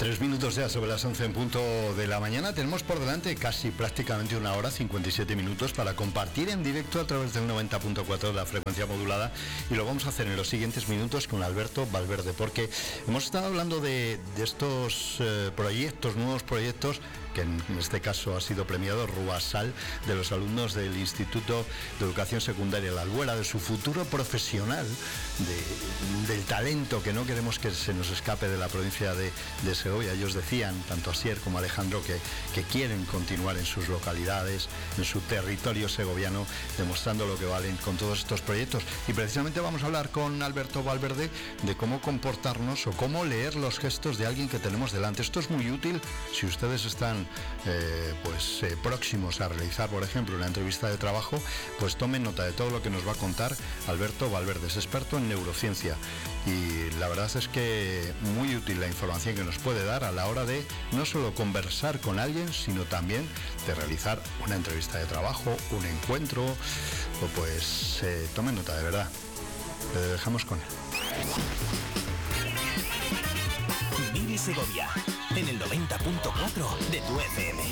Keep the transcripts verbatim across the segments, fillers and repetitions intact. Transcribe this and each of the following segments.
Tres minutos ya sobre las once en punto de la mañana. Tenemos por delante casi prácticamente una hora, cincuenta y siete minutos para compartir en directo a través del noventa punto cuatro de la frecuencia modulada, y lo vamos a hacer en los siguientes minutos con Alberto Valverde, porque hemos estado hablando de, de estos eh, proyectos, nuevos proyectos, que en este caso ha sido premiado Ruasal, de los alumnos del Instituto de Educación Secundaria La Albuera, de su futuro profesional, de, del talento que no queremos que se nos escape de la provincia de, de Segovia. Ellos decían, tanto Asier como Alejandro, que, que quieren continuar en sus localidades, en su territorio segoviano, demostrando lo que valen con todos estos proyectos. Y precisamente vamos a hablar con Alberto Valverde de cómo comportarnos o cómo leer los gestos de alguien que tenemos delante. Esto es muy útil si ustedes están Eh, pues eh, próximos a realizar, por ejemplo, una entrevista de trabajo. Pues tomen nota de todo lo que nos va a contar Alberto Valverde. Es experto en neurociencia y la verdad es que muy útil la información que nos puede dar a la hora de no solo conversar con alguien, sino también de realizar una entrevista de trabajo, un encuentro. O pues eh, tomen nota, de verdad. Le dejamos con él. Vive Segovia en el noventa punto cuatro de tu F M.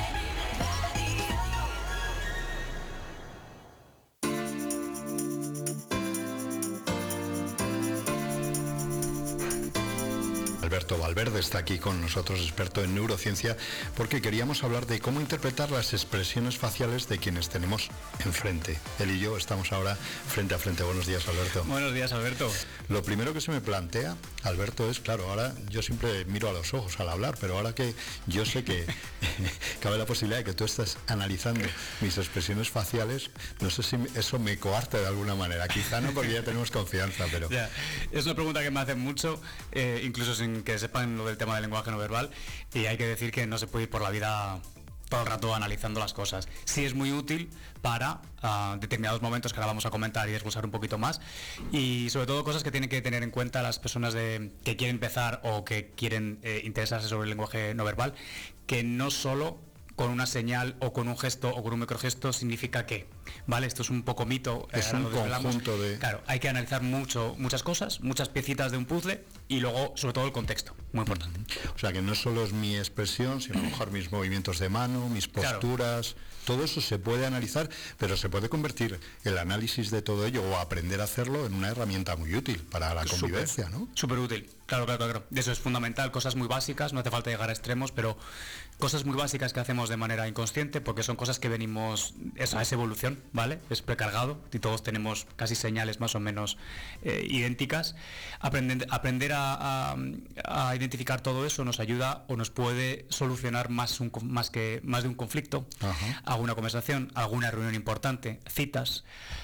Alberto Valverde está aquí con nosotros, experto en neurociencia, porque queríamos hablar de cómo interpretar las expresiones faciales de quienes tenemos enfrente. Él y yo estamos ahora frente a frente. Buenos días, Alberto. Buenos días, Alberto. Lo primero que se me plantea, Alberto, es, claro, ahora yo siempre miro a los ojos al hablar, pero ahora que yo sé que cabe la posibilidad de que tú estés analizando mis expresiones faciales, no sé si eso me coarte de alguna manera. Quizá no, porque ya tenemos confianza, pero... Ya, es una pregunta que me hacen mucho, eh, incluso sin que sepan lo del tema del lenguaje no verbal, y hay que decir que no se puede ir por la vida todo el rato analizando las cosas. Sí es muy útil para uh, determinados momentos que ahora vamos a comentar y desglosar un poquito más, y sobre todo cosas que tienen que tener en cuenta las personas de, que quieren empezar o que quieren eh, interesarse sobre el lenguaje no verbal, que no solo con una señal o con un gesto o con un microgesto significa que, ¿vale? Esto es un poco mito. Es eh, un conjunto de... Claro, hay que analizar mucho, muchas cosas, muchas piecitas de un puzzle, y luego, sobre todo, el contexto, muy importante. O sea, que no solo es mi expresión, sino a lo mejor mis movimientos de mano, mis posturas, claro. Todo eso se puede analizar, pero se puede convertir el análisis de todo ello, o aprender a hacerlo, en una herramienta muy útil para la convivencia, super, ¿no? Súper útil. Claro, claro, claro. Eso es fundamental, cosas muy básicas, no hace falta llegar a extremos, pero cosas muy básicas que hacemos de manera inconsciente, porque son cosas que venimos, esa es evolución, ¿vale? Es precargado y todos tenemos casi señales más o menos eh, idénticas. Aprender, aprender a, a, a identificar todo eso nos ayuda o nos puede solucionar más, un, más, que, más de un conflicto, Ajá. alguna conversación, alguna reunión importante, citas,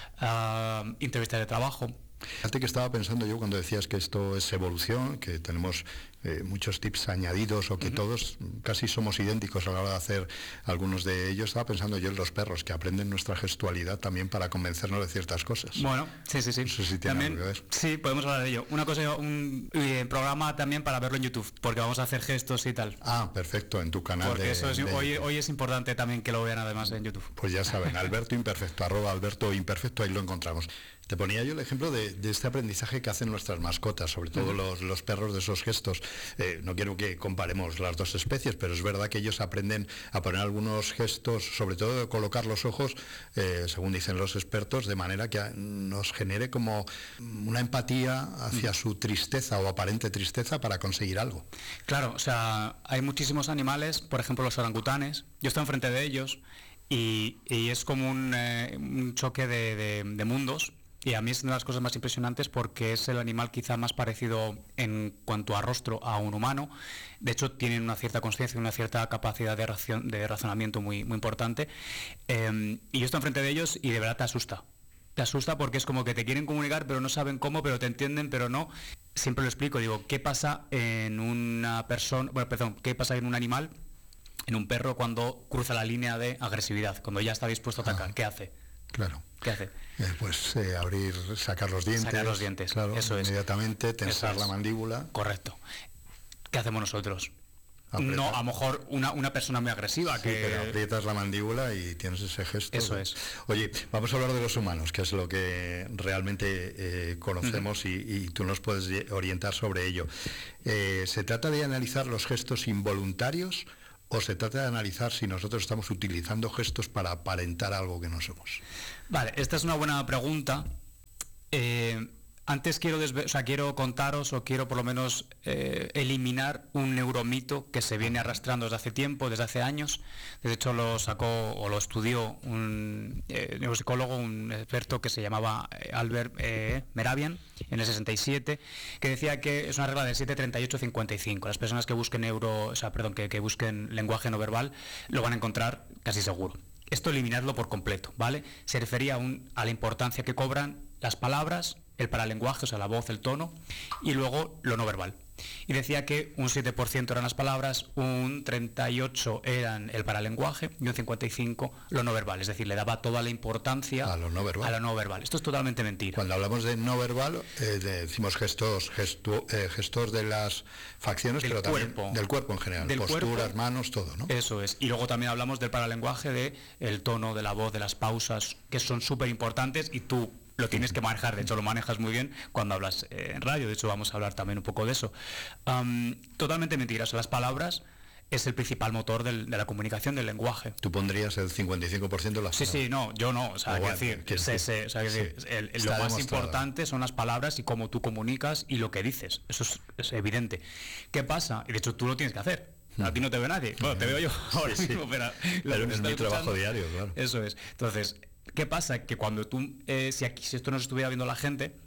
uh, entrevistas de trabajo. Fíjate que estaba pensando yo cuando decías que esto es evolución, que tenemos eh, muchos tips añadidos, o que uh-huh. todos casi somos idénticos a la hora de hacer algunos de ellos. Estaba pensando yo en los perros, que aprenden nuestra gestualidad también para convencernos de ciertas cosas. Bueno, sí, sí, sí. No sé si tiene también, algo que ver. Sí, podemos hablar de ello. Una cosa, un eh, programa también para verlo en YouTube, porque vamos a hacer gestos y tal. Ah, perfecto, en tu canal. Porque de, eso es, de... Hoy, hoy es importante también que lo vean además en YouTube. Pues ya saben, Alberto Imperfecto, arroba Alberto Imperfecto, ahí lo encontramos. Te ponía yo el ejemplo de, de este aprendizaje que hacen nuestras mascotas, sobre todo uh-huh. los, los perros, de esos gestos. Eh, no quiero que comparemos las dos especies, pero es verdad que ellos aprenden a poner algunos gestos, sobre todo de colocar los ojos, eh, según dicen los expertos, de manera que nos genere como una empatía hacia uh-huh. su tristeza o aparente tristeza para conseguir algo. Claro, o sea, hay muchísimos animales, por ejemplo los orangutanes, yo estoy enfrente de ellos y, y es como un, eh, un choque de, de, de mundos. Y a mí es una de las cosas más impresionantes porque es el animal quizá más parecido en cuanto a rostro a un humano. De hecho, tienen una cierta conciencia y una cierta capacidad de, racion, de razonamiento muy, muy importante. Eh, y yo estoy enfrente de ellos y de verdad te asusta. Te asusta porque es como que te quieren comunicar, pero no saben cómo, pero te entienden, pero no. Siempre lo explico, digo, ¿qué pasa en una persona, bueno, perdón, qué pasa en un animal, en un perro, cuando cruza la línea de agresividad, cuando ya está dispuesto a atacar? Ah. ¿Qué hace? Claro. ¿Qué hace? Eh, pues eh, abrir, sacar los dientes. Sacar los dientes, claro, eso es. Inmediatamente tensar eso es. la mandíbula. Correcto. ¿Qué hacemos nosotros? Apretar. No, a lo mejor una, una persona muy agresiva Sí, que... pero aprietas la mandíbula y tienes ese gesto. Eso es. Oye, vamos a hablar de los humanos, que es lo que realmente eh, conocemos uh-huh. y, y tú nos puedes orientar sobre ello. Eh, ¿Se trata de analizar los gestos involuntarios o se trata de analizar si nosotros estamos utilizando gestos para aparentar algo que no somos? Vale, esta es una buena pregunta. Eh, Antes quiero, desve- o sea, quiero contaros o quiero por lo menos eh, eliminar un neuromito que se viene arrastrando desde hace tiempo, desde hace años. De hecho lo sacó o lo estudió un eh, neuropsicólogo, un experto que se llamaba Albert eh, Mehrabian en el sesenta y siete, que decía que es una regla de siete, treinta y ocho, cincuenta y cinco. Las personas que busquen neuro, o sea, perdón, que, que busquen lenguaje no verbal lo van a encontrar casi seguro. Esto eliminarlo por completo, ¿vale? Se refería a, un, a la importancia que cobran las palabras, el paralenguaje, o sea, la voz, el tono, y luego lo no verbal. Y decía que un siete por ciento eran las palabras, un treinta y ocho por ciento eran el paralenguaje y un cincuenta y cinco por ciento lo no verbal. Es decir, le daba toda la importancia a lo no verbal. A lo no verbal. Esto es totalmente mentira. Cuando hablamos de no verbal, eh, decimos gestos, gesto, eh, gestos de las facciones, del pero cuerpo, también del cuerpo en general, del posturas, cuerpo, manos, todo, ¿no? Eso es. Y luego también hablamos del paralenguaje, de el tono, de la voz, de las pausas, que son súper importantes y tú lo tienes que manejar. De hecho lo manejas muy bien cuando hablas eh, en radio. De hecho vamos a hablar también un poco de eso. Um, totalmente mentira. O sea, las palabras es el principal motor del, de la comunicación, del lenguaje. Tú pondrías el cincuenta y cinco por ciento de las Sí, palabras. sí, no, yo no. O sea, o quiero bueno, decir, que se, sí. se, o sea, Sí. decir, el, el, lo Está más demostrado. importante son las palabras y cómo tú comunicas y lo que dices. Eso es, es evidente. ¿Qué pasa? Y de hecho tú lo tienes que hacer. A ti no te ve nadie. Bueno, te veo yo ahora Sí, sí. mismo, pero, Pero lo que es estás mi trabajo escuchando, diario, claro. Eso es. Entonces, ¿qué pasa? Que cuando tú, eh, si, aquí, si esto nos estuviera viendo la gente,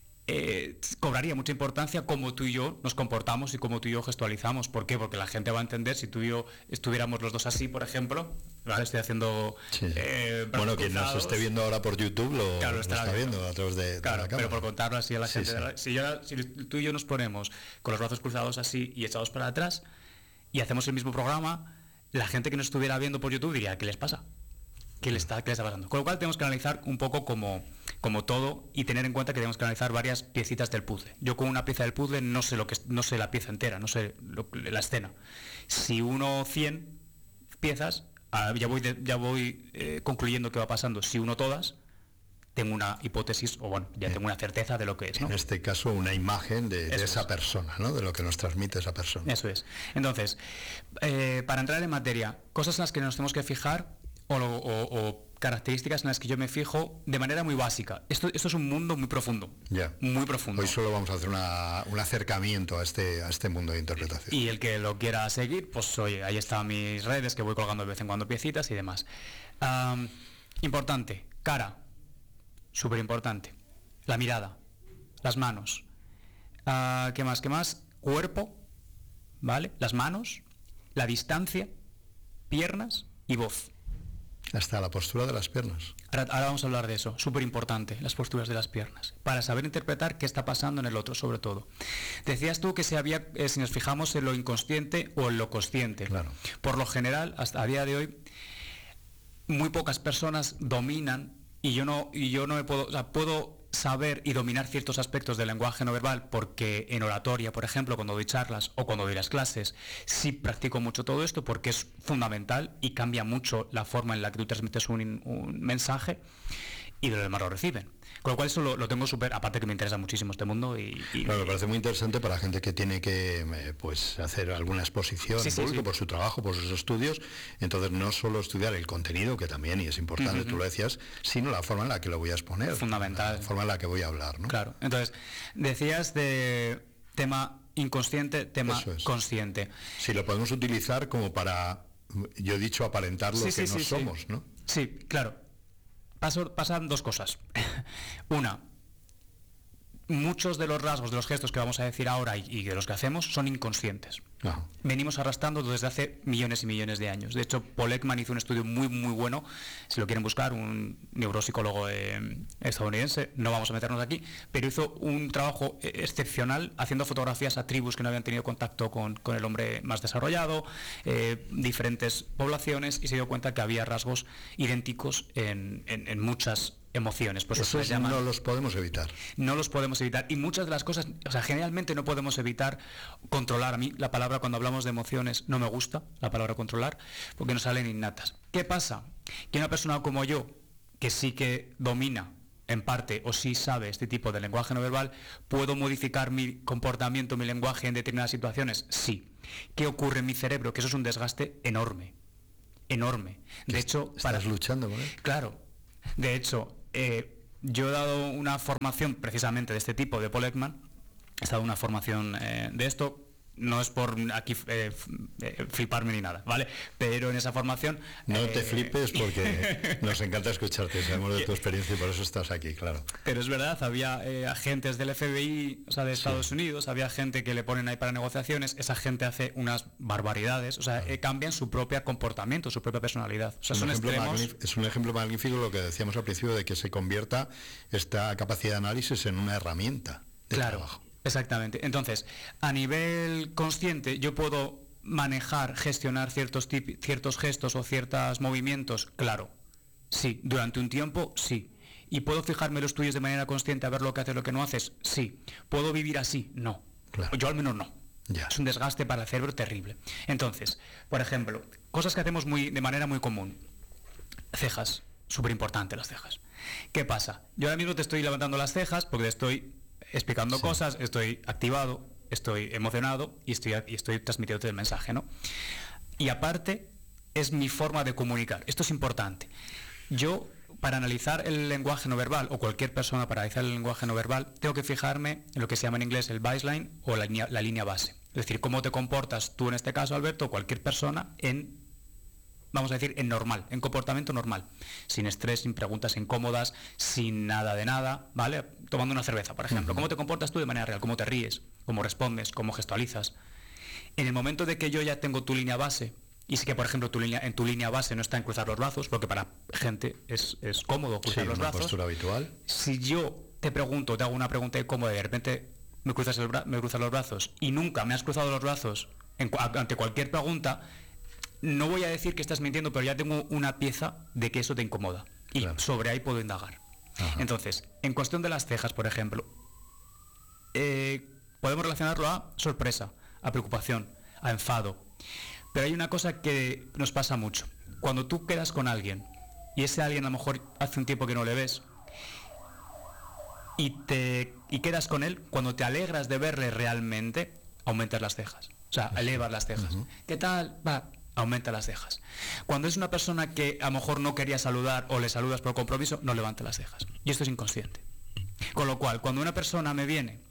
eh, cobraría mucha importancia cómo tú y yo nos comportamos y cómo tú y yo gestualizamos. ¿Por qué? Porque la gente va a entender, si tú y yo estuviéramos los dos así, por ejemplo, ¿vale? Estoy haciendo... Sí. Eh, bueno, quien nos cruzados. esté viendo ahora por YouTube lo, Claro, lo estará está viendo. viendo a través de, de Claro, la cámara. pero por contarlo así a la Sí, gente, sí. de la- si, yo- si tú y yo nos ponemos con los brazos cruzados así y echados para atrás y hacemos el mismo programa, la gente que nos estuviera viendo por YouTube diría, ¿qué les pasa? ¿Qué le está, qué le está pasando? Con lo cual tenemos que analizar un poco como, como todo y tener en cuenta que tenemos que analizar varias piecitas del puzzle. Yo con una pieza del puzzle no sé lo que no sé la pieza entera, no sé lo- la escena. Si uno cien piezas, ah, ya voy de- ya voy eh, concluyendo qué va pasando. Si uno todas, tengo una hipótesis o bueno, ya tengo una certeza de lo que es, ¿no? En este caso, una imagen de, de Eso esa es. persona, ¿no? De lo que nos transmite esa persona. Eso es. Entonces, eh, para entrar en materia, cosas en las que nos tenemos que fijar o, lo- o- o características en las que yo me fijo de manera muy básica. Esto, esto es un mundo muy profundo. Ya. Muy profundo. Hoy solo vamos a hacer una, un acercamiento a este, a este mundo de interpretación. Y el que lo quiera seguir, pues oye, ahí están mis redes, que voy colgando de vez en cuando piecitas y demás. Am, importante, cara, súper importante. La mirada, las manos. Ah, ¿Qué más? ¿Qué más? Cuerpo, ¿vale? Las manos, la distancia, piernas y voz. Hasta la postura de las piernas. Ahora, ahora vamos a hablar de eso, súper importante, las posturas de las piernas, para saber interpretar qué está pasando en el otro, sobre todo. Decías tú que si, había, eh, si nos fijamos en lo inconsciente o en lo consciente. Claro. Por lo general, hasta a día de hoy, muy pocas personas dominan, y yo no, y yo no me puedo, o sea, puedo saber y dominar ciertos aspectos del lenguaje no verbal porque en oratoria, por ejemplo, cuando doy charlas o cuando doy las clases, sí practico mucho todo esto porque es fundamental y cambia mucho la forma en la que tú transmites un, un mensaje y los demás lo reciben. Con lo cual eso lo, lo tengo súper, aparte que me interesa muchísimo este mundo y... y Claro, me parece muy interesante para gente que tiene que eh, pues hacer alguna exposición Sí, en sí, público sí. por su trabajo, por sus estudios. Entonces no solo estudiar el contenido, que también y es importante, Ujú. tú lo decías, sino la forma en la que lo voy a exponer. Fundamental. La forma en la que voy a hablar, ¿no? Claro, entonces, decías de tema inconsciente, tema Eso es. consciente. Si lo podemos utilizar como para, yo he dicho, aparentar lo Sí, que sí, no sí, sí. somos, ¿no? Sí, claro. Paso- pasan dos cosas. Una, muchos de los rasgos, de los gestos que vamos a decir ahora y, y de los que hacemos son inconscientes. Ajá. Venimos arrastrando desde hace millones y millones de años. De hecho, Paul Ekman hizo un estudio muy, muy bueno, si lo quieren buscar, un neuropsicólogo eh, estadounidense, no vamos a meternos aquí, pero hizo un trabajo eh, excepcional haciendo fotografías a tribus que no habían tenido contacto con, con el hombre más desarrollado, eh, diferentes poblaciones, y se dio cuenta que había rasgos idénticos en, en, en muchas emociones. Pues Esos llaman, no los podemos evitar. No los podemos evitar. Y muchas de las cosas, o sea, generalmente no podemos evitar controlar. A mí la palabra, cuando hablamos de emociones, no me gusta, la palabra controlar, porque nos salen innatas. ¿Qué pasa? Que una persona como yo, que sí que domina en parte o sí sabe este tipo de lenguaje no verbal, ¿puedo modificar mi comportamiento, mi lenguaje en determinadas situaciones? Sí. ¿Qué ocurre en mi cerebro? Que eso es un desgaste enorme. Enorme. De hecho, ¿Estás para... luchando con él? Claro. De hecho, eh, yo he dado una formación precisamente de este tipo de Paul Ekman. He dado una formación eh, de esto. No es por aquí eh, fliparme ni nada, ¿vale? Pero en esa formación... No eh, te flipes porque nos encanta escucharte, sabemos de tu experiencia y por eso estás aquí, claro. Pero es verdad, había eh, agentes del F B I, o sea, de Estados sí. Unidos, había gente que le ponen ahí para negociaciones, esa gente hace unas barbaridades, o sea, eh, cambian su propio comportamiento, su propia personalidad. O sea, un son extremos... Es un ejemplo magnífico lo que decíamos al principio de que se convierta esta capacidad de análisis en una herramienta de claro. trabajo. Exactamente. Entonces, a nivel consciente, yo puedo manejar, gestionar ciertos, tip, ciertos gestos o ciertos movimientos, claro. Sí. Durante un tiempo, sí. ¿Y puedo fijarme los tuyos de manera consciente a ver lo que haces, lo que no haces? Sí. ¿Puedo vivir así? No. Claro. Yo al menos no. Ya. Es un desgaste para el cerebro terrible. Entonces, por ejemplo, cosas que hacemos muy, de manera muy común. Cejas. Súper importante las cejas. ¿Qué pasa? Yo ahora mismo te estoy levantando las cejas porque estoy... explicando sí. cosas, estoy activado, estoy emocionado y estoy, y estoy transmitiéndote el mensaje, ¿no? Y aparte, es mi forma de comunicar. Esto es importante. Yo, para analizar el lenguaje no verbal, o cualquier persona para analizar el lenguaje no verbal, tengo que fijarme en lo que se llama en inglés el baseline o la línea, la línea base. Es decir, cómo te comportas tú en este caso, Alberto, o cualquier persona en... vamos a decir, en normal, en comportamiento normal, sin estrés, sin preguntas incómodas, sin nada de nada, ¿vale? Tomando una cerveza, por ejemplo. Uh-huh. ¿Cómo te comportas tú de manera real? ¿Cómo te ríes? ¿Cómo respondes? ¿Cómo gestualizas? En el momento de que yo ya tengo tu línea base, y sé que, por ejemplo, tu línea, en tu línea base no está en cruzar los brazos, porque para gente es, es cómodo cruzar sí, los una brazos. Postura habitual. Si yo te pregunto, te hago una pregunta incómoda y de repente me cruzas, el bra- me cruzas los brazos y nunca me has cruzado los brazos en, ante cualquier pregunta, no voy a decir que estás mintiendo, pero ya tengo una pieza de que eso te incomoda. Y claro. sobre ahí puedo indagar. Ajá. Entonces, en cuestión de las cejas, por ejemplo, eh, podemos relacionarlo a sorpresa, a preocupación, a enfado. Pero hay una cosa que nos pasa mucho. Cuando tú quedas con alguien, y ese alguien a lo mejor hace un tiempo que no le ves, y, te, y quedas con él, cuando te alegras de verle realmente, aumentas las cejas. O sea, elevas las cejas. Uh-huh. ¿Qué tal? Va. Aumenta las cejas. Cuando es una persona que a lo mejor no quería saludar o le saludas por compromiso, no levanta las cejas. Y esto es inconsciente. Con lo cual, cuando una persona me viene,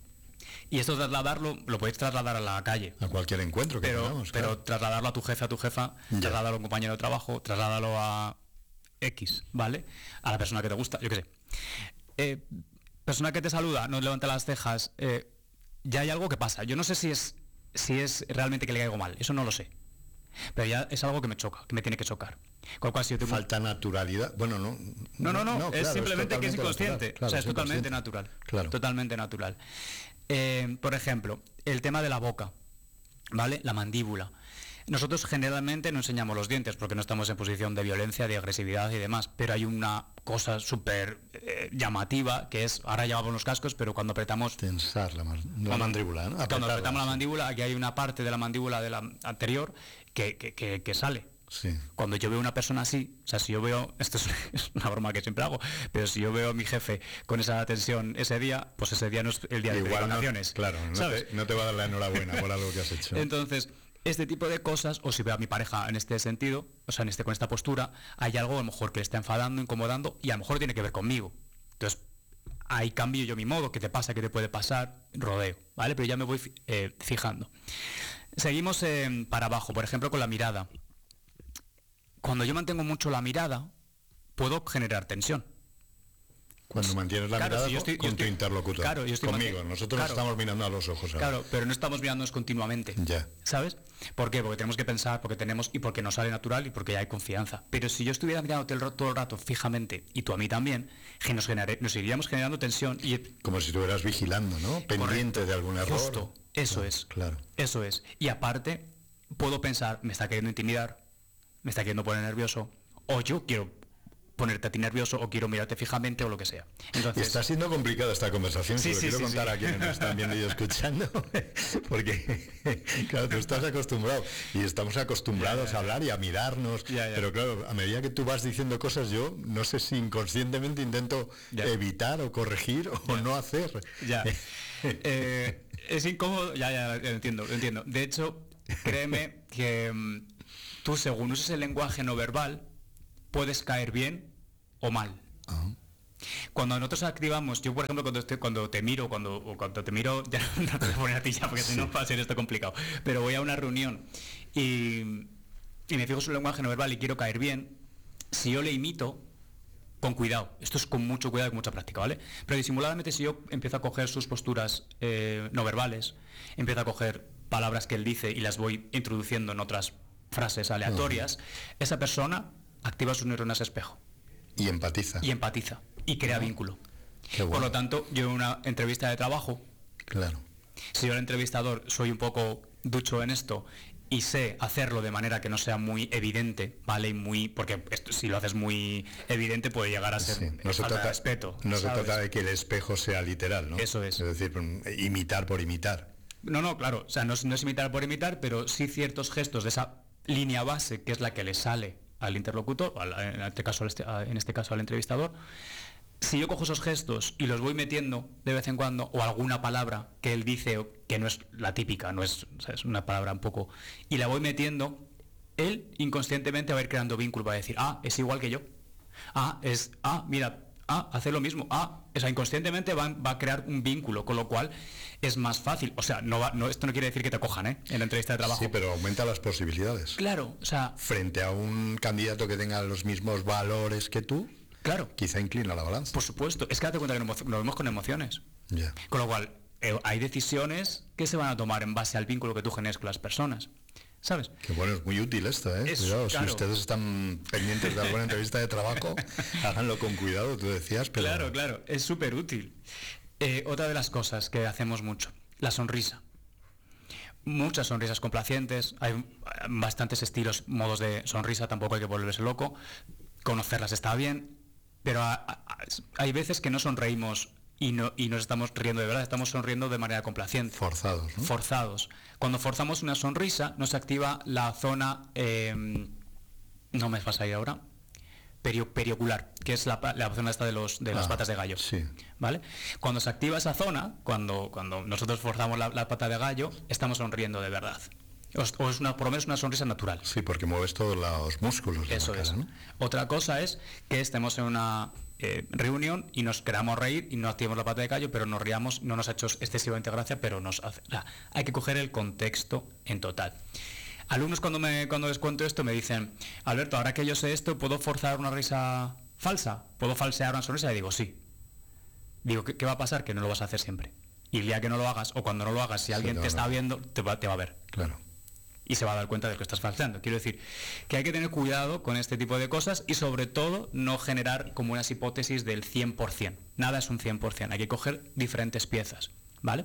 y esto trasladarlo, lo podéis trasladar a la calle. A cualquier encuentro que pero, tengamos. Pero claro. trasladarlo a tu jefe, a tu jefa, ya. trasladarlo a un compañero de trabajo, trasladarlo a X, ¿vale? A la persona que te gusta, yo qué sé. Eh, persona que te saluda, no levanta las cejas, eh, ya hay algo que pasa. Yo no sé si es, si es realmente que le caigo mal, eso no lo sé. Pero ya es algo que me choca, que me tiene que chocar. Con lo cual, si yo tengo... Falta naturalidad. Bueno, no. No, no, no, no es claro, simplemente es que es inconsciente. Claro, o sea, es, es totalmente natural. Claro. Totalmente natural. Eh, por ejemplo, el tema de la boca, ¿vale? La mandíbula. Nosotros generalmente no enseñamos los dientes porque no estamos en posición de violencia, de agresividad y demás, pero hay una cosa súper eh, llamativa que es, ahora llevamos los cascos, pero cuando apretamos... Tensar la, la cuando, mandíbula, ¿no? Cuando Apretarla, apretamos sí. la mandíbula, aquí hay una parte de la mandíbula de la anterior que, que, que, que sale. Sí. Cuando yo veo una persona así, o sea, si yo veo, esto es, es una broma que siempre hago, pero si yo veo a mi jefe con esa tensión ese día, pues ese día no es el día de vacaciones. No, claro, no te, no te va a dar la enhorabuena por algo que has hecho. Entonces, este tipo de cosas, o si veo a mi pareja en este sentido, o sea, en este, con esta postura, hay algo a lo mejor que le está enfadando, incomodando, y a lo mejor tiene que ver conmigo. Entonces, ahí cambio yo mi modo, ¿qué te pasa? ¿Qué te puede pasar? Rodeo, ¿vale? Pero ya me voy eh, fijando. Seguimos eh, para abajo, por ejemplo, con la mirada. Cuando yo mantengo mucho la mirada, puedo generar tensión. Cuando mantienes la claro, mirada si yo estoy, con yo estoy, tu interlocutor, claro, yo estoy conmigo, nosotros claro, estamos mirando a los ojos ahora. Claro, pero no estamos mirándonos continuamente, ya. ¿sabes? ¿Por qué? Porque tenemos que pensar, porque tenemos y porque nos sale natural y porque ya hay confianza. Pero si yo estuviera mirando todo el rato fijamente, y tú a mí también, nos, generé, nos iríamos generando tensión. Y como si estuvieras vigilando, ¿no? Pendiente correcto, de algún error. Justo, eso claro, es, claro. eso es. Y aparte, puedo pensar, me está queriendo intimidar, me está queriendo poner nervioso, o yo quiero ponerte a ti nervioso o quiero mirarte fijamente o lo que sea. Entonces, y está siendo complicada esta conversación, sí, se lo sí, quiero sí, contar sí. a quienes nos están viendo y escuchando, porque claro, tú estás acostumbrado y estamos acostumbrados ya, ya, ya. a hablar y a mirarnos, ya, ya. pero claro, a medida que tú vas diciendo cosas, yo no sé si inconscientemente intento ya. evitar o corregir o ya. no hacer. Ya. eh, es incómodo, ya, ya, lo entiendo, lo entiendo. De hecho, créeme que um, tú, según uses el lenguaje no verbal, puedes caer bien o mal. Uh-huh. Cuando nosotros activamos, yo por ejemplo cuando estoy, cuando te miro, cuando, o cuando te miro, ya no te voy a poner a ti ya porque sí. si no va a ser esto complicado, pero voy a una reunión y, y me fijo en su lenguaje no verbal y quiero caer bien, si yo le imito, con cuidado, esto es con mucho cuidado y con mucha práctica, ¿vale? Pero disimuladamente si yo empiezo a coger sus posturas eh, no verbales, empiezo a coger palabras que él dice y las voy introduciendo en otras frases aleatorias, uh-huh. esa persona activa sus neuronas espejo. Y empatiza. Y empatiza. Y crea uh-huh. vínculo. Qué bueno. Por lo tanto, yo en una entrevista de trabajo, claro. si yo el entrevistador soy un poco ducho en esto y sé hacerlo de manera que no sea muy evidente, ¿vale? Y muy, porque esto, si lo haces muy evidente puede llegar a ser sí. no se falta trata, de respeto. No ¿sabes? se trata de que el espejo sea literal, ¿no? Eso es. Es decir, imitar por imitar. No, no, claro. O sea, no es, no es imitar por imitar, pero sí ciertos gestos de esa línea base, que es la que le sale al interlocutor, o al, en, este caso, en este caso al entrevistador. Si yo cojo esos gestos y los voy metiendo de vez en cuando, o alguna palabra que él dice que no es la típica, no es, o sea, es una palabra un poco, y la voy metiendo, él inconscientemente va a ir creando vínculo, va a decir, ah, es igual que yo, ah, es, ah, mira, ah, hace lo mismo, ah, o sea, inconscientemente va, va a crear un vínculo, con lo cual es más fácil, o sea, no va, no, esto no quiere decir que te cojan, ¿eh? En la entrevista de trabajo. Sí, pero aumenta las posibilidades. Claro, o sea... Frente a un candidato que tenga los mismos valores que tú, claro. Quizá inclina la balanza. Por supuesto, es que date cuenta que nos, nos vemos con emociones. Yeah. Con lo cual, eh, hay decisiones que se van a tomar en base al vínculo que tú generes con las personas. ¿Sabes? Que bueno, es muy útil esto, ¿eh? Es, cuidado, claro. Si ustedes están pendientes de alguna entrevista de trabajo, háganlo con cuidado, tú decías, pero... Claro, claro, es súper útil. Eh, otra de las cosas que hacemos mucho, la sonrisa. Muchas sonrisas complacientes, hay bastantes estilos, modos de sonrisa, tampoco hay que volverse loco. Conocerlas está bien, pero a, a, hay veces que no sonreímos y no y nos estamos riendo de verdad, estamos sonriendo de manera complaciente. Forzados, ¿no? Forzados. Cuando forzamos una sonrisa, nos activa la zona, eh, no me pasa ahí ahora, perio, periocular, que es la, la zona esta de, los, de ah, las patas de gallo. Sí. ¿Vale? Cuando se activa esa zona, cuando, cuando nosotros forzamos la, la pata de gallo, estamos sonriendo de verdad. O es una, por lo menos una sonrisa natural. Sí, porque mueves todos los músculos de Eso la cara, es. ¿no? Otra cosa es que estemos en una eh, reunión y nos queramos reír y no activemos la pata de gallo, pero nos riamos, no nos ha hecho excesivamente gracia, pero nos hace... O sea, hay que coger el contexto en total. Alumnos cuando, me, cuando les cuento esto me dicen, Alberto, ahora que yo sé esto, ¿puedo forzar una risa falsa? ¿Puedo falsear una sonrisa? Y digo, sí. Digo, ¿qué, qué va a pasar? Que no lo vas a hacer siempre. Y el día que no lo hagas, o cuando no lo hagas, si alguien te, te está viendo, te va, te va a ver. Claro. Y se va a dar cuenta de que estás falseando. Quiero decir que hay que tener cuidado con este tipo de cosas y sobre todo no generar como unas hipótesis del cien por ciento. Nada es un cien por ciento, hay que coger diferentes piezas, ¿vale?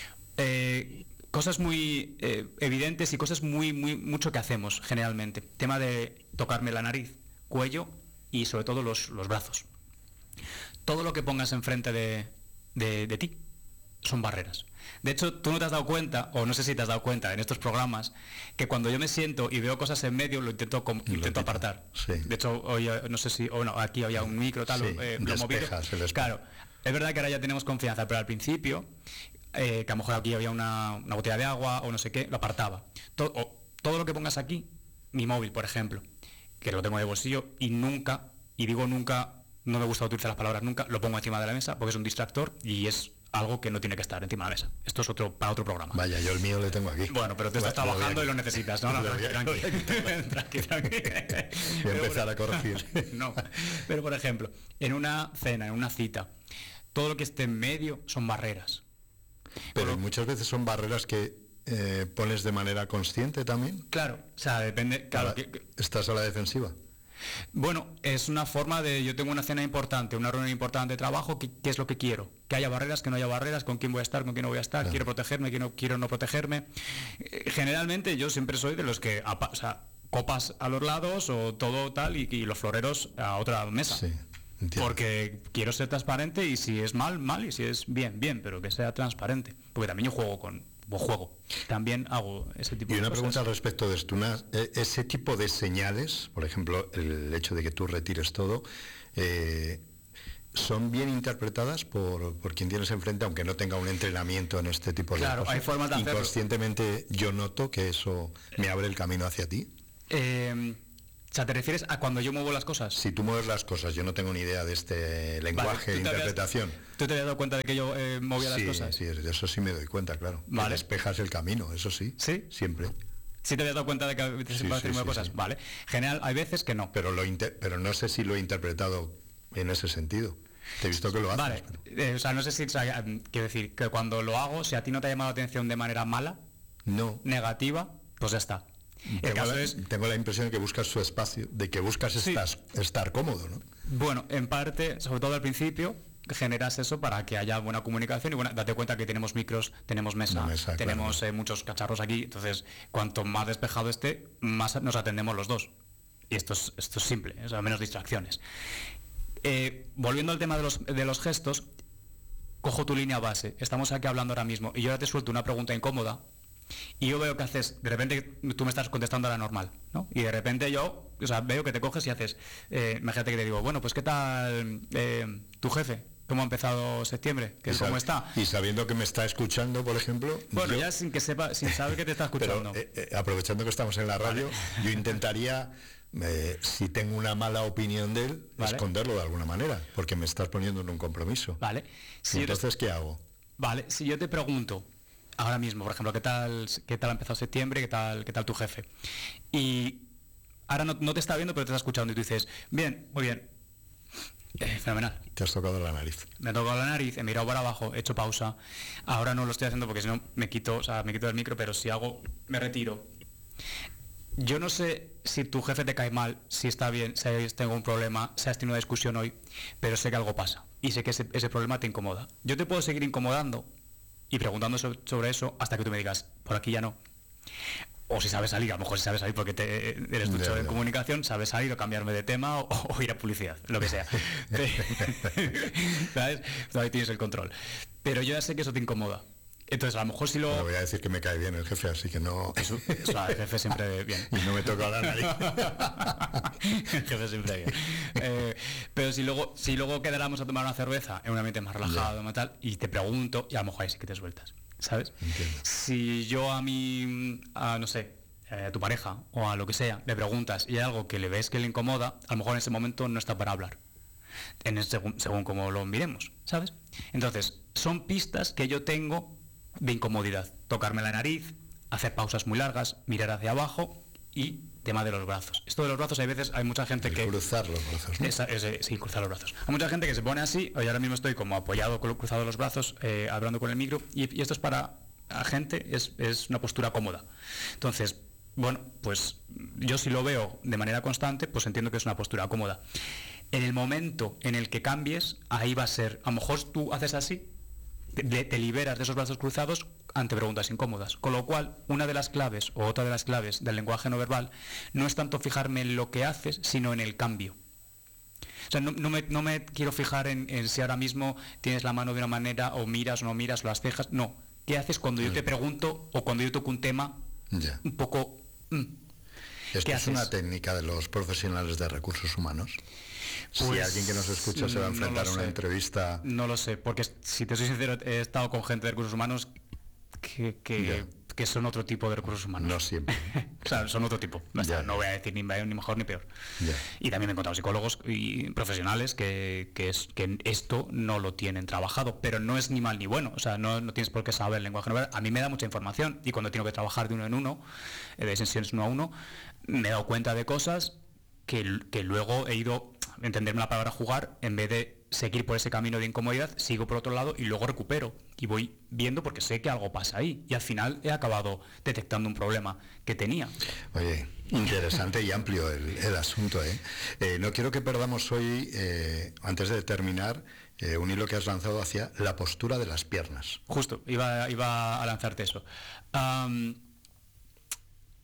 Eh, cosas muy eh, evidentes y cosas muy, muy mucho que hacemos generalmente. Tema de tocarme la nariz, cuello y sobre todo los, los brazos. Todo lo que pongas enfrente de, de, de ti son barreras. De hecho, tú no te has dado cuenta, o no sé si te has dado cuenta en estos programas, que cuando yo me siento y veo cosas en medio, lo intento, com- lo intento apartar. Sí. De hecho, hoy, no sé si, o no, aquí había un micro, tal, sí, eh, lo moví. Claro, es verdad que ahora ya tenemos confianza, pero al principio, eh, que a lo mejor aquí había una, una botella de agua o no sé qué, lo apartaba. Todo, o, todo lo que pongas aquí, mi móvil, por ejemplo, que lo tengo de bolsillo, y nunca, y digo nunca, no me gusta utilizar las palabras nunca, lo pongo encima de la mesa porque es un distractor y es algo que no tiene que estar encima de la mesa. Esto es otro para otro programa. Vaya, yo el mío le tengo aquí. Bueno, pero tú estás bueno, trabajando lo y lo necesitas. No, no, tranqui, tranqui. tranqui, tranqui. Voy a empezar a corregir. No, pero por ejemplo, en una cena, en una cita, todo lo que esté en medio son barreras. Pero Pero, muchas veces son barreras que eh, pones de manera consciente también. Claro, o sea, depende... Claro, Ahora, que, que, ¿estás a la defensiva? Bueno, es una forma de, yo tengo una cena importante, una reunión importante de trabajo, ¿qué, qué es lo que quiero? Que haya barreras, que no haya barreras, con quién voy a estar, con quién no voy a estar, claro. Quiero protegerme, quiero, quiero no protegerme. Eh, generalmente yo siempre soy de los que, o sea, copas a los lados o todo tal y, y los floreros a otra mesa. Sí, entiendo. Porque quiero ser transparente y si es mal, mal, y si es bien, bien, pero que sea transparente. Porque también yo juego con... o juego. También hago ese tipo y de cosas. Y una pregunta al respecto de esto. Una, ese tipo de señales, por ejemplo, el hecho de que tú retires todo, eh, ¿son bien interpretadas por, por quien tienes enfrente, aunque no tenga un entrenamiento en este tipo de claro, cosas? Hay formas de hacerlo. Inconscientemente yo noto que eso me abre el camino hacia ti. Eh, o sea, ¿te refieres a cuando yo muevo las cosas? Si tú mueves las cosas, yo no tengo ni idea de este lenguaje vale, de interpretación. Habías, ¿Tú te habías dado cuenta de que yo eh, movía sí, las cosas? Sí, de eso sí me doy cuenta, claro. Vale. Que despejas el camino, eso sí. ¿Sí? Siempre. ¿Sí te habías dado cuenta de que a veces sí, se sí, sí, sí, cosas? Sí. Vale. General, hay veces que no. Pero, lo inter pero no sé si lo he interpretado en ese sentido. Te he visto que lo haces. Vale. Pero... Eh, o sea, no sé si... O sea, quiero decir, que cuando lo hago, si a ti no te ha llamado la atención de manera mala, no. negativa, pues ya está. Tengo, el caso la, es... tengo la impresión de que buscas su espacio, de que buscas sí. estar, estar cómodo, ¿no? Bueno, en parte, sobre todo al principio, generas eso para que haya buena comunicación y buena, date cuenta que tenemos micros, tenemos mesa, mesa tenemos claro. eh, muchos cacharros aquí, entonces cuanto más despejado esté, más nos atendemos los dos. Y esto es, esto es simple, o sea, menos distracciones. Eh, volviendo al tema de los, de los gestos, cojo tu línea base, estamos aquí hablando ahora mismo y yo ahora te suelto una pregunta incómoda y yo veo que haces, de repente tú me estás contestando a la normal, ¿no? Y de repente yo, o sea, veo que te coges y haces, eh, imagínate que te digo, bueno, pues ¿qué tal eh, tu jefe? ¿Cómo ha empezado septiembre? ¿Qué, ¿Cómo está? Y sabiendo que me está escuchando, por ejemplo... Bueno, yo, ya sin que sepa, sin saber que te está escuchando. Pero, eh, eh, aprovechando que estamos en la radio, vale. Yo intentaría... Eh, si tengo una mala opinión de él, vale. Esconderlo de alguna manera, porque me estás poniendo en un compromiso. Vale. Si Entonces, te... ¿qué hago? Vale, si yo te pregunto, ahora mismo, por ejemplo, ¿qué tal, qué tal ha empezado septiembre? ¿Qué tal, qué tal tu jefe? Y ahora no, no te está viendo, pero te está escuchando y tú dices, bien, muy bien, eh, fenomenal. Te has tocado la nariz. Me he tocado la nariz, he mirado para abajo, he hecho pausa. Ahora no lo estoy haciendo porque si no me quito, o sea, me quito del micro, pero si hago, me retiro. Yo no sé si tu jefe te cae mal, si está bien, si tengo un problema, si has tenido una discusión hoy, pero sé que algo pasa y sé que ese, ese problema te incomoda. Yo te puedo seguir incomodando y preguntando sobre, sobre eso hasta que tú me digas, por aquí ya no. O si sabes salir, a lo mejor si sabes salir porque te, eres ducho en comunicación, sabes salir o cambiarme de tema o, o ir a publicidad, lo que sea. ¿Sabes? Ahí tienes el control. Pero yo ya sé que eso te incomoda. Entonces, a lo mejor si lo... Bueno, voy a decir que me cae bien el jefe, así que no... Eso, eso el jefe siempre bien. Y no me toca la nariz. El jefe siempre bien. Eh, pero si luego si luego quedáramos a tomar una cerveza en un ambiente más relajado, yeah. tal, y te pregunto, y a lo mejor ahí sí que te sueltas, ¿sabes? Entiendo. Si yo a mi, a, no sé, a tu pareja o a lo que sea, le preguntas y hay algo que le ves que le incomoda, a lo mejor en ese momento no está para hablar. En el, según, según como lo miremos, ¿sabes? Entonces, son pistas que yo tengo de incomodidad, tocarme la nariz, hacer pausas muy largas, mirar hacia abajo y tema de los brazos. Esto de los brazos hay veces, hay mucha gente el que... cruzar los brazos, ¿no? Esa, ese, sí, cruzar los brazos. Hay mucha gente que se pone así, hoy ahora mismo estoy como apoyado, cruzado los brazos, eh, hablando con el micro, y, y esto es para la gente, es, es una postura cómoda. Entonces, bueno, pues yo si lo veo de manera constante, pues entiendo que es una postura cómoda. En el momento en el que cambies, ahí va a ser, a lo mejor tú haces así, Te, te liberas de esos brazos cruzados ante preguntas incómodas. Con lo cual, una de las claves, o otra de las claves del lenguaje no verbal, no es tanto fijarme en lo que haces, sino en el cambio. O sea, no, no, me, no me quiero fijar en, en si ahora mismo tienes la mano de una manera, o miras o no miras, o las cejas. No. ¿Qué haces cuando yo te pregunto, o cuando yo toco un tema ya. un poco... Mm, ¿Esto es una técnica de los profesionales de recursos humanos? Pues, si alguien que nos escucha se va a enfrentar no a una entrevista... No lo sé, porque si te soy sincero, he estado con gente de recursos humanos que, que, que son otro tipo de recursos humanos. No siempre. O sea, son otro tipo. No, está, no voy a decir ni, ni mejor ni peor. Ya. Y también me he encontrado psicólogos y profesionales que, que, es, que esto no lo tienen trabajado, pero no es ni mal ni bueno. O sea, no, no tienes por qué saber el lenguaje no verbal. A mí me da mucha información y cuando tengo que trabajar de uno en uno, de sesiones uno a uno, me he dado cuenta de cosas que, que luego he ido... entenderme la palabra jugar, en vez de seguir por ese camino de incomodidad, sigo por otro lado y luego recupero y voy viendo porque sé que algo pasa ahí y al final he acabado detectando un problema que tenía. Oye, interesante y amplio el, el asunto, ¿eh? Eh, no quiero que perdamos hoy, eh, antes de terminar, eh, un hilo que has lanzado hacia la postura de las piernas. Justo, iba, iba a lanzarte eso. Um,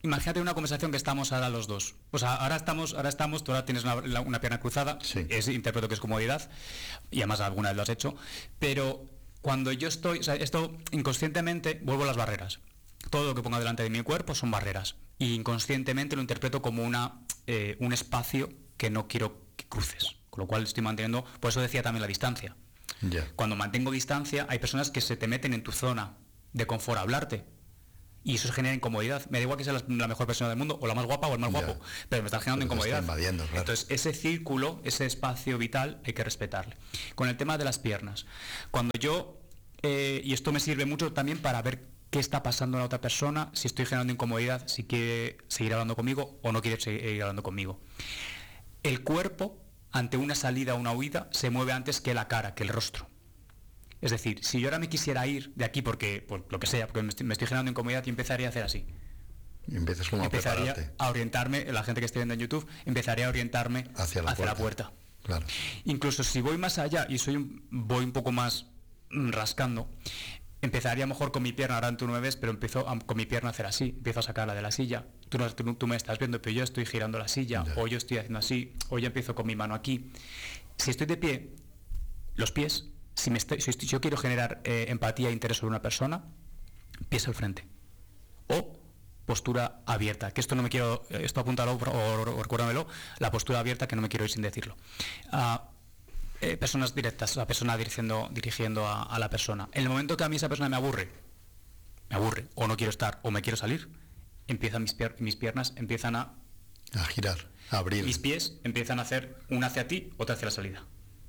imagínate una conversación que estamos ahora los dos. O sea, ahora estamos, ahora estamos, tú ahora tienes una, la, una pierna cruzada, sí. es, interpreto que es comodidad, y además alguna vez lo has hecho, pero cuando yo estoy, o sea, esto inconscientemente vuelvo a las barreras. Todo lo que pongo delante de mi cuerpo son barreras, y inconscientemente lo interpreto como una, eh, un espacio que no quiero que cruces, con lo cual estoy manteniendo, por eso decía también la distancia. Yeah. Cuando mantengo distancia, hay personas que se te meten en tu zona de confort a hablarte, y eso genera incomodidad. Me da igual que sea la, la mejor persona del mundo, o la más guapa o el más Ya. guapo, pero me está generando Pero te incomodidad. está invadiendo, claro. Entonces, ese círculo, ese espacio vital, hay que respetarle. Con el tema de las piernas, cuando yo, eh, y esto me sirve mucho también para ver qué está pasando en la otra persona, si estoy generando incomodidad, si quiere seguir hablando conmigo o no quiere seguir hablando conmigo. El cuerpo, ante una salida o una huida, se mueve antes que la cara, que el rostro. Es decir, si yo ahora me quisiera ir de aquí porque, por lo que sea, porque me estoy, me estoy generando incomodidad, y empezaría a hacer así. Y empiezas como empezaría a prepararte. a orientarme, la gente que esté viendo en YouTube, empezaría a orientarme Hacia la hacia la puerta. puerta. Claro. Incluso si voy más allá y soy un, voy un poco más mm, rascando, empezaría mejor con mi pierna, ahora tú no me ves, pero empiezo a, con mi pierna a hacer así, empiezo a sacarla de la silla. Tú, no, tú, tú me estás viendo, pero yo estoy girando la silla, Ya. o yo estoy haciendo así, o yo empiezo con mi mano aquí. Si estoy de pie, los pies, si, me estoy, si estoy- si yo quiero generar eh, empatía e interés sobre una persona, pies al frente. O postura abierta, que esto no me quiero, esto apúntalo o, o, o recuérdamelo, la postura abierta, que no me quiero ir sin decirlo. Ah, eh, personas directas, la persona dirigiendo, dirigiendo a, a la persona. En el momento que a mí esa persona me aburre, me aburre, o no quiero estar, o me quiero salir, empiezan mis, pier- mis piernas empiezan a, A girar, a abrir. mis pies empiezan a hacer una hacia ti, otra hacia la salida.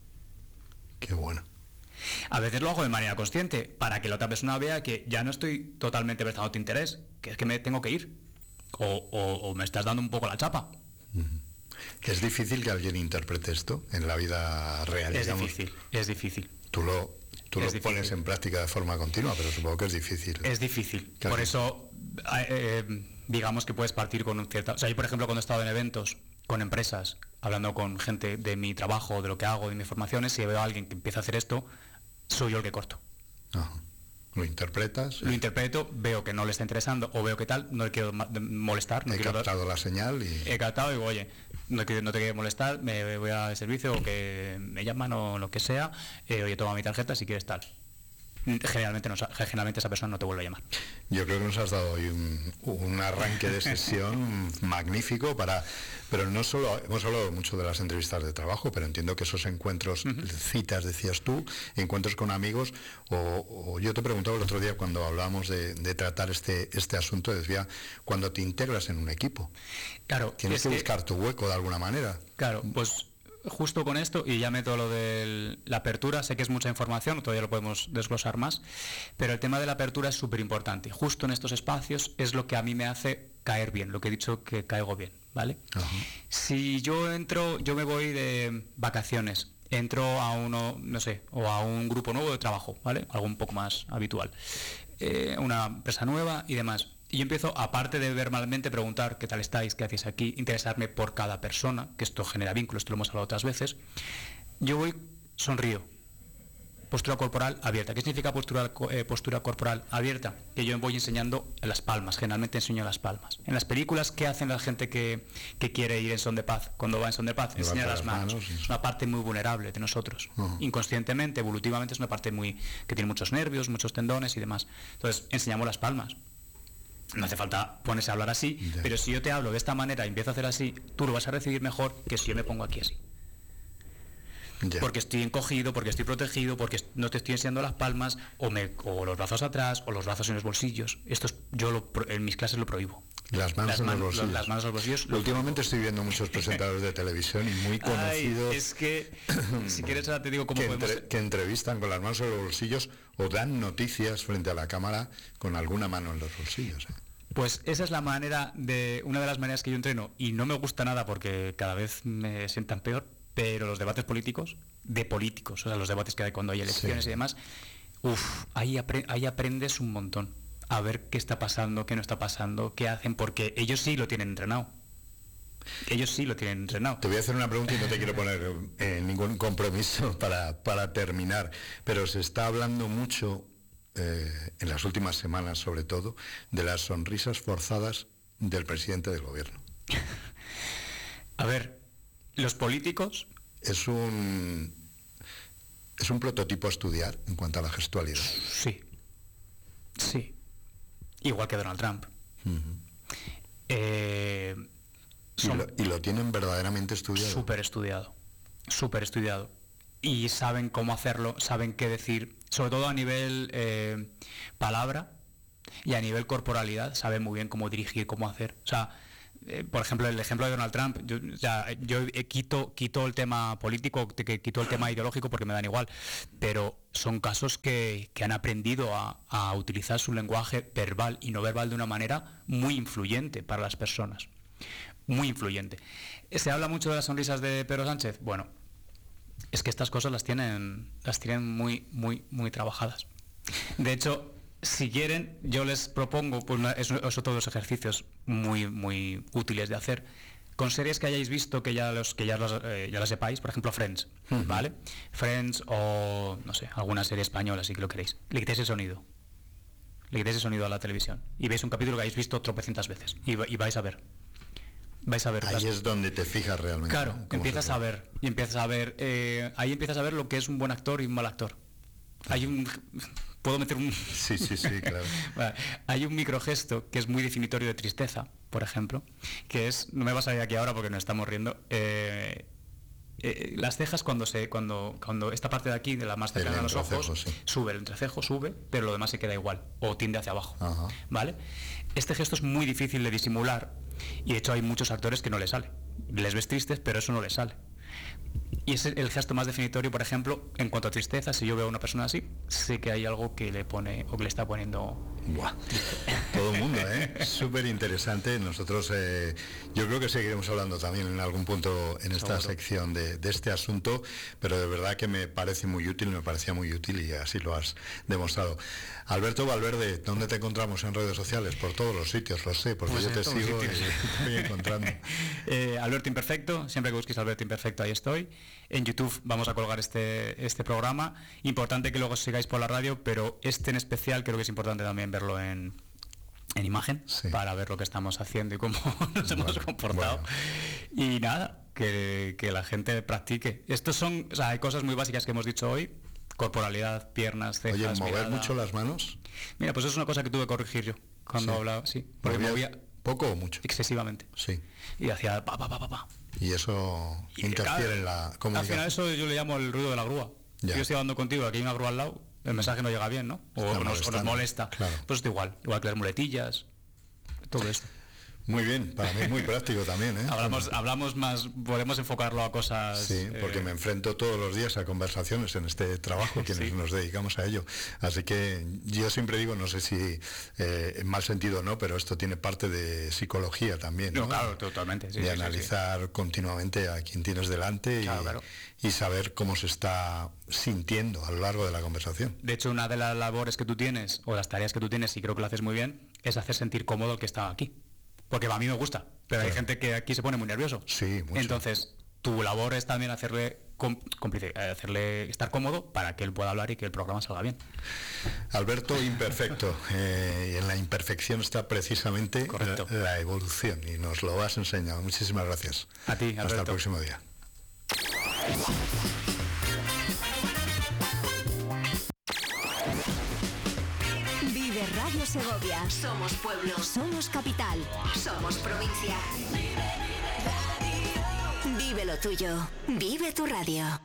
Qué bueno. A veces lo hago de manera consciente, para que la otra persona vea que ya no estoy totalmente prestando tu interés, que es que me tengo que ir, o, o, o me estás dando un poco la chapa. Es difícil que alguien interprete esto en la vida real. Es digamos. difícil, es difícil. Tú lo, tú Es lo difícil. pones en práctica de forma continua, pero supongo que es difícil. Es difícil. Claro. Por eso, eh, eh, digamos que puedes partir con un cierto... O sea, yo, por ejemplo, cuando he estado en eventos con empresas, hablando con gente de mi trabajo, de lo que hago, de mis formaciones, si veo a alguien que empieza a hacer esto, soy yo el que corto. Ajá. Lo interpretas. Lo interpreto, veo que no le está interesando o veo que tal, no le quiero ma- de- molestar. No He quiero dar- captado la señal y... he captado y digo, oye, no, quiero- no te quiero molestar, me voy al servicio o que me llaman o lo que sea, eh, oye, toma mi tarjeta si quieres tal. Generalmente, no, generalmente esa persona no te vuelve a llamar. Yo creo que nos has dado hoy un, un arranque de sesión magnífico para... Pero no solo... Hemos hablado mucho de las entrevistas de trabajo, pero entiendo que esos encuentros, uh-huh. citas, decías tú, encuentros con amigos, o, o yo te preguntaba el otro día cuando hablábamos de, de tratar este, este asunto, decía, cuando te integras en un equipo. Claro. Tienes que, que buscar tu hueco de alguna manera. Claro, pues... Justo con esto, y ya meto lo de la apertura, sé que es mucha información, todavía lo podemos desglosar más, pero el tema de la apertura es súper importante. Justo en estos espacios es lo que a mí me hace caer bien, lo que he dicho que caigo bien, ¿vale? Ajá. Si yo entro, yo me voy de vacaciones, entro a uno, no sé, o a un grupo nuevo de trabajo, ¿vale? Algo un poco más habitual. Eh, una empresa nueva y demás. Y yo empiezo, aparte de verbalmente preguntar qué tal estáis, qué hacéis aquí, interesarme por cada persona, que esto genera vínculos, esto lo hemos hablado otras veces, yo voy, sonrío. Postura corporal abierta. ¿Qué significa postura, eh, postura corporal abierta? Que yo voy enseñando las palmas, generalmente enseño las palmas. En las películas, ¿qué hacen la gente que, que quiere ir en son de paz? Cuando va en son de paz, enseña las manos. manos es una parte muy vulnerable de nosotros. Uh-huh. Inconscientemente, evolutivamente, es una parte muy que tiene muchos nervios, muchos tendones y demás. Entonces, enseñamos las palmas. No hace falta ponerse a hablar así, yeah. pero si yo te hablo de esta manera y empiezo a hacer así, tú lo vas a recibir mejor que si yo me pongo aquí así. Yeah. Porque estoy encogido, porque estoy protegido, porque no te estoy enseñando las palmas, o, me, o los brazos atrás, o los brazos en los bolsillos. Esto es, yo lo, en mis clases lo prohíbo. Las manos, las en, man, los bolsillos. las manos en los bolsillos. Últimamente estoy viendo muchos presentadores de televisión y muy conocidos. Ay, es que, si quieres ahora te digo cómo que podemos... Entre, que entrevistan con las manos en los bolsillos o dan noticias frente a la cámara con alguna mano en los bolsillos. ¿eh? Pues esa es la manera de una de las maneras que yo entreno y no me gusta nada porque cada vez me sientan peor, pero los debates políticos, de políticos, o sea, los debates que hay cuando hay elecciones sí. y demás, uff, ahí, apre- ahí aprendes un montón a ver qué está pasando, qué no está pasando, qué hacen, porque ellos sí lo tienen entrenado. Ellos sí lo tienen entrenado. Te voy a hacer una pregunta y no te quiero poner eh, ningún compromiso para, para terminar, pero se está hablando mucho... Eh, en las últimas semanas sobre todo, de las sonrisas forzadas del presidente del gobierno? A ver, los políticos... Es un, es un prototipo a estudiar en cuanto a la gestualidad. Sí, sí. Igual que Donald Trump. Uh-huh. eh, y, lo, y lo tienen verdaderamente estudiado. Súper estudiado, súper estudiado. Y saben cómo hacerlo, saben qué decir, sobre todo a nivel eh, palabra y a nivel corporalidad, saben muy bien cómo dirigir, cómo hacer. O sea, eh, por ejemplo, el ejemplo de Donald Trump, yo, ya, yo eh, quito, quito el tema político, que quito el tema ideológico porque me dan igual, pero son casos que, que han aprendido a, a utilizar su lenguaje verbal y no verbal de una manera muy influyente para las personas. Muy influyente. Se habla mucho de las sonrisas de Pedro Sánchez. Bueno, es que estas cosas las tienen, las tienen muy, muy, muy trabajadas. De hecho, si quieren, yo les propongo, pues eso, eso todos los ejercicios muy, muy útiles de hacer, con series que hayáis visto que ya los que ya los, eh, ya las sepáis, por ejemplo Friends, uh-huh. ¿vale? Friends o no sé, alguna serie española si lo queréis. Le quitéis el sonido. Le quitéis el sonido a la televisión y veis un capítulo que habéis visto tropecientas veces y, y vais a ver. Vais a ver. Ahí las... es donde te fijas realmente. Claro, ¿no? Empiezas a ver y empiezas a ver. Eh, ahí empiezas a ver lo que es un buen actor y un mal actor. Hay un, puedo meter un. Sí, sí, sí, claro. Vale. Hay un microgesto que es muy definitorio de tristeza, por ejemplo, que es, no me vas a ir aquí ahora porque nos estamos riendo. Eh, eh, las cejas cuando se, cuando, cuando esta parte de aquí, de la más cercana a los ojos, sí. sube el entrecejo, sube, pero lo demás se queda igual o tiende hacia abajo. Ajá. ¿Vale? Este gesto es muy difícil de disimular. Y de hecho hay muchos actores que no les sale. Les ves tristes, pero eso no les sale. Y es el gesto más definitorio, por ejemplo, en cuanto a tristeza. Si yo veo a una persona así, sé que hay algo que le pone o que le está poniendo. Buah. Todo el mundo, ¿eh? Súper interesante. Nosotros, eh, yo creo que seguiremos hablando también en algún punto en esta Seguro. sección de, de este asunto, pero de verdad que me parece muy útil, me parecía muy útil y así lo has demostrado. Alberto Valverde, ¿dónde te encontramos en redes sociales? Por todos los sitios, lo sé, porque pues yo te sigo y te voy encontrando. eh, Alberto Imperfecto, siempre que busquéis Alberto Imperfecto, ahí estoy. En YouTube vamos a colgar este, este programa. Importante que luego sigáis por la radio, pero este en especial creo que es importante también verlo en, en imagen, sí. para ver lo que estamos haciendo y cómo nos bueno, hemos comportado. Bueno. Y nada, que, que la gente practique. Estos son, o sea, hay cosas muy básicas que hemos dicho hoy. Corporalidad, piernas, cejas, Oye, ¿mover mirada. mucho las manos? Mira, pues es una cosa que tuve que corregir yo cuando sí. hablaba, sí. Porque movía ¿poco o mucho? Excesivamente. Sí. Y hacía pa, pa, pa, pa, pa. Y eso y interfiere claro, en la comunicación. Al final eso yo le llamo el ruido de la grúa. Ya. Yo estoy hablando contigo, aquí hay una grúa al lado, el mensaje no llega bien, ¿no? O, nos, o nos molesta. Claro. Pues es igual, igual que las muletillas, todo esto. Muy bien, para mí es muy práctico también, ¿eh? Hablamos, hablamos más, podemos enfocarlo a cosas... Sí, porque eh... me enfrento todos los días a conversaciones en este trabajo, quienes sí. nos dedicamos a ello. Así que yo siempre digo, no sé si eh, en mal sentido o no, pero esto tiene parte de psicología también, ¿no? No, claro, totalmente. Sí, de sí, analizar sí, sí. continuamente a quien tienes delante y, claro, claro. y saber cómo se está sintiendo a lo largo de la conversación. De hecho, una de las labores que tú tienes, o las tareas que tú tienes, y creo que lo haces muy bien, es hacer sentir cómodo el que está aquí. Porque a mí me gusta, pero claro. hay gente que aquí se pone muy nervioso. Sí, mucho. Entonces, tu labor es también hacerle cómplice, hacerle estar cómodo para que él pueda hablar y que el programa salga bien. Alberto Imperfecto, eh, y en la imperfección está precisamente la, la evolución y nos lo has enseñado. Muchísimas gracias. A ti, Alberto. Hasta el próximo día. Radio Segovia. Somos pueblo. Somos capital. Somos provincia. Vive lo tuyo. Vive tu radio.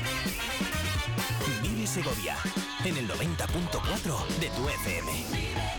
Vive Segovia. En el noventa punto cuatro de tu F M.